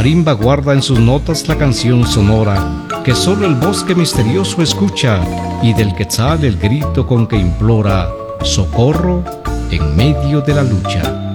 marimba guarda en sus notas la canción sonora que solo el bosque misterioso escucha, y del quetzal el grito con que implora socorro en medio de la lucha.